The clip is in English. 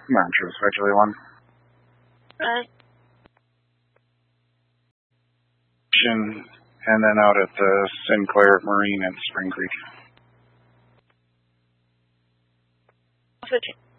Roger, this is Julie 1. Right. And then out at the Sinclair Marine at Spring Creek.